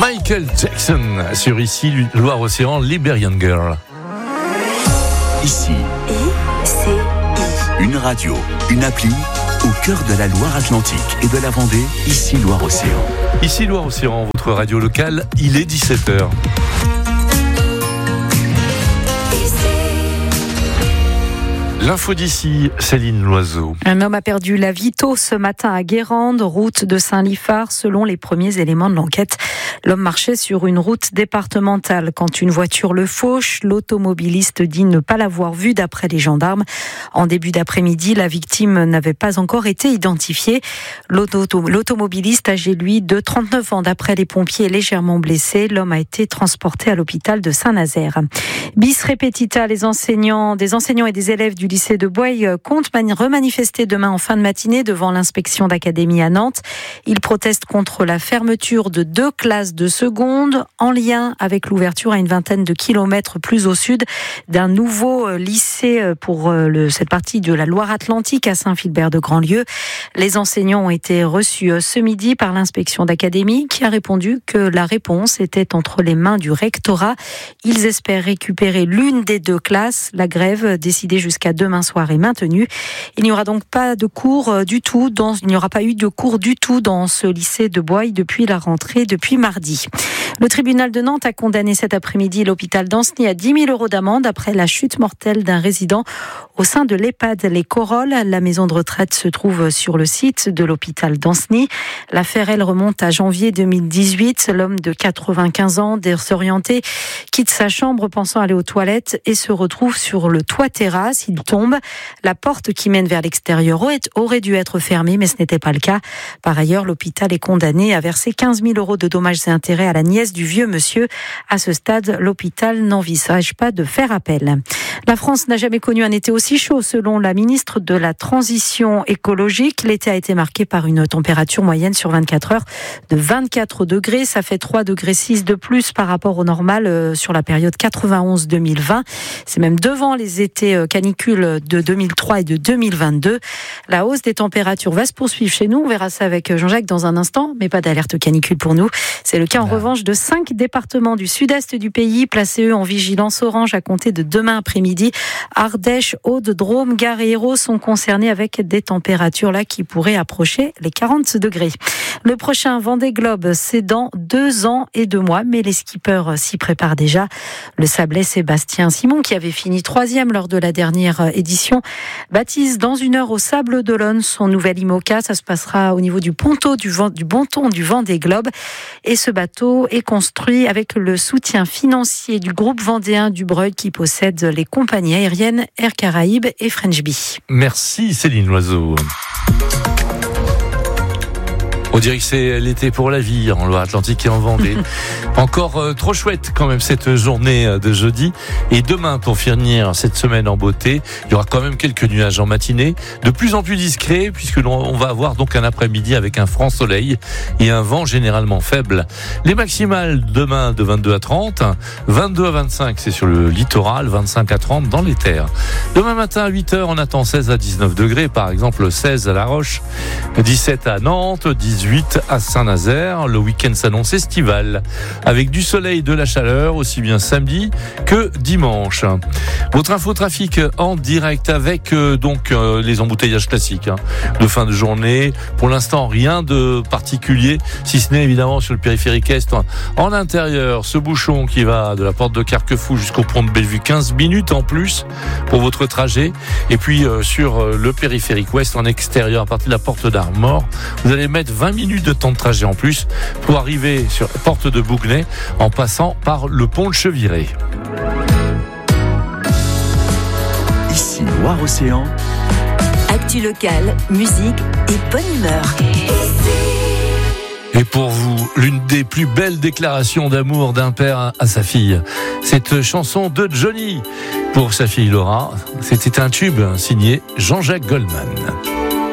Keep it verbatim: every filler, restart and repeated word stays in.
Michael Jackson sur Ici Loire-Océan, Liberian Girl. Ici, I C I. Une radio, une appli au cœur de la Loire-Atlantique et de la Vendée, Ici Loire-Océan. Ici Loire-Océan, votre radio locale, il est dix-sept heures. L'info d'ici, Céline Loiseau. Un homme a perdu la vie tôt ce matin à Guérande, route de Saint-Liphard. Selon les premiers éléments de l'enquête, l'homme marchait sur une route départementale quand une voiture le fauche. L'automobiliste dit ne pas l'avoir vu d'après les gendarmes. En début d'après-midi, la victime n'avait pas encore été identifiée. L'automobiliste, âgé lui de trente-neuf ans d'après les pompiers, est légèrement blessé. L'homme a été transporté à l'hôpital de Saint-Nazaire. Bis repetita, les enseignants, des enseignants et des élèves du lycée de Boye comptent remanifester demain en fin de matinée devant l'inspection d'académie à Nantes. Ils protestent contre la fermeture de deux classes de seconde en lien avec l'ouverture à une vingtaine de kilomètres plus au sud d'un nouveau lycée pour le, cette partie de la Loire-Atlantique à Saint-Philbert-de-Grandlieu. Les enseignants ont été reçus ce midi par l'inspection d'académie qui a répondu que la réponse était entre les mains du rectorat. Ils espèrent récupérer l'une des deux classes. La grève décidée jusqu'à demain soir est maintenue. Il n'y aura donc pas de cours du tout dans, il n'y aura pas eu de cours du tout dans ce lycée de Boye depuis la rentrée, depuis mardi. Le tribunal de Nantes a condamné cet après-midi l'hôpital d'Ancenis à dix mille euros d'amende après la chute mortelle d'un résident au sein de l'EHPAD Les Corolles. La maison de retraite se trouve sur le site de l'hôpital d'Ancenis. L'affaire, elle, remonte à janvier deux mille dix-huit. L'homme de quatre-vingt-quinze ans, désorienté, quitte sa chambre pensant aller aux toilettes et se retrouve sur le toit terrasse. Il tombe. La porte qui mène vers l'extérieur aurait dû être fermée, mais ce n'était pas le cas. Par ailleurs, l'hôpital est condamné à verser quinze mille euros de dommages et intérêts à la nièce du vieux monsieur. À ce stade, l'hôpital n'envisage pas de faire appel. La France n'a jamais connu un été aussi chaud, selon la ministre de la Transition écologique. L'été a été marqué par une température moyenne sur vingt-quatre heures de vingt-quatre degrés. Ça fait trois degrés six de plus par rapport au normal sur la période quatre-vingt-onze deux mille vingt. C'est même devant les étés canicules de deux mille trois et de deux mille vingt-deux. La hausse des températures va se poursuivre chez nous. On verra ça avec Jean-Jacques dans un instant, mais pas d'alerte canicule pour nous. C'est le cas en revanche de cinq départements du sud-est du pays, placés eux en vigilance orange à compter de demain après-midi. Ardèche, Aude, Drôme, Gard et Hérault sont concernés avec des températures là qui pourraient approcher les quarante degrés. Le prochain Vendée Globe, c'est dans deux ans et deux mois, mais les skippers s'y préparent déjà. Le Sablais Sébastien Simon, qui avait fini troisième lors de la dernière édition, baptise dans une heure au Sable d'Olonne son nouvel IMOCA. Ça se passera au niveau du ponton du, vent, du Bonton du Vendée Globe. Et ce bateau est construit avec le soutien financier du groupe vendéen du Breuil qui possède les compagnies aériennes Air Caraïbes et French Bee. Merci Céline Loiseau. On dirait que c'est l'été pour la vie en Loire-Atlantique et en Vendée. Encore euh, trop chouette quand même cette journée de jeudi. Et demain, pour finir cette semaine en beauté, il y aura quand même quelques nuages en matinée, de plus en plus discrets, puisque l'on on va avoir donc un après-midi avec un franc soleil et un vent généralement faible. Les maximales demain de vingt-deux à trente, vingt-deux à vingt-cinq, c'est sur le littoral, vingt-cinq à trente dans les terres. Demain matin à huit heures, on attend seize à dix-neuf degrés, par exemple seize à La Roche, dix-sept à Nantes, dix-huit à Saint-Nazaire. Le week-end s'annonce estival avec du soleil et de la chaleur aussi bien samedi que dimanche. Votre infotrafic en direct avec euh, donc euh, les embouteillages classiques hein, de fin de journée. Pour l'instant, rien de particulier, si ce n'est évidemment sur le périphérique Est. En intérieur, ce bouchon qui va de la porte de Carquefou jusqu'au pont de Bellevue, quinze minutes en plus pour votre trajet. Et puis euh, sur euh, le périphérique Ouest, en extérieur, à partir de la porte d'Armor, vous allez mettre vingt minutes de temps de trajet en plus pour arriver sur la porte de Bougnay en passant par le pont de Cheviré. Ici Loire-Océan. Actu locale, musique et bonne humeur. Et pour vous, l'une des plus belles déclarations d'amour d'un père à sa fille. Cette chanson de Johnny pour sa fille Laura, c'était un tube signé Jean-Jacques Goldman.